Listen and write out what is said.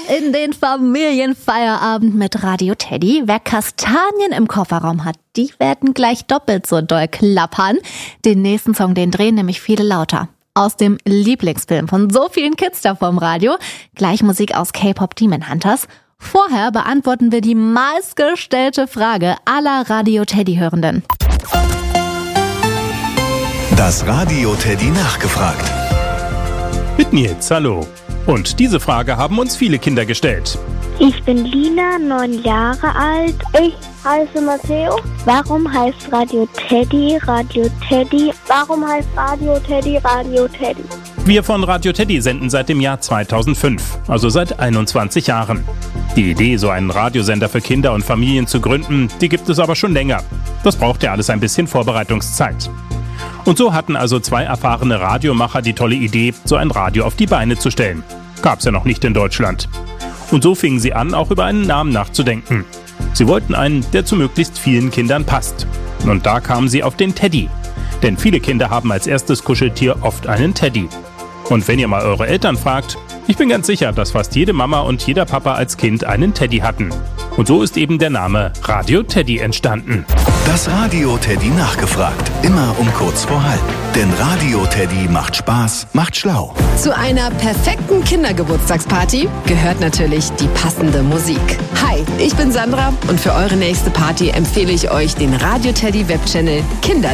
in den Familienfeierabend mit Radio Teddy. Wer Kastanien im Kofferraum hat, die werden gleich doppelt so doll klappern. Den nächsten Song, den drehen nämlich viele lauter. Aus dem Lieblingsfilm von so vielen Kids da vorm Radio. Gleich Musik aus K-Pop Demon Hunters. Vorher beantworten wir die meistgestellte Frage aller Radio Teddy-Hörenden. Das Radio Teddy nachgefragt. Mit Nils, hallo. Und diese Frage haben uns viele Kinder gestellt. Ich bin Lina, 9 Jahre alt. Ich heiße Matteo. Warum heißt Radio Teddy Radio Teddy? Warum heißt Radio Teddy Radio Teddy? Wir von Radio Teddy senden seit dem Jahr 2005, also seit 21 Jahren. Die Idee, so einen Radiosender für Kinder und Familien zu gründen, die gibt es aber schon länger. Das braucht ja alles ein bisschen Vorbereitungszeit. Und so hatten also 2 erfahrene Radiomacher die tolle Idee, so ein Radio auf die Beine zu stellen. Gab's ja noch nicht in Deutschland. Und so fingen sie an, auch über einen Namen nachzudenken. Sie wollten einen, der zu möglichst vielen Kindern passt. Und da kamen sie auf den Teddy. Denn viele Kinder haben als erstes Kuscheltier oft einen Teddy. Und wenn ihr mal eure Eltern fragt, ich bin ganz sicher, dass fast jede Mama und jeder Papa als Kind einen Teddy hatten. Und so ist eben der Name Radio Teddy entstanden. Das Radio Teddy nachgefragt. Immer um kurz vor halb. Denn Radio Teddy macht Spaß, macht schlau. Zu einer perfekten Kindergeburtstagsparty gehört natürlich die passende Musik. Hi, ich bin Sandra und für eure nächste Party empfehle ich euch den Radio Teddy Webchannel Kinder.